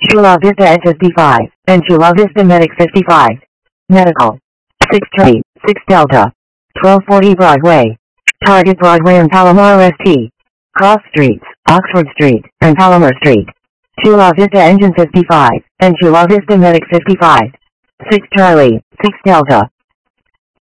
Chula Vista Entis B5, and Chula Vista Medic 55. Medical. 6 Charlie, 6 Delta. 1240 Broadway. Target Broadway and Palomar ST. Cross Streets, Oxford Street, and Palomar Street. Chula Vista Engine 55, and Chula Vista Medic 55. 6 Charlie, 6 Delta.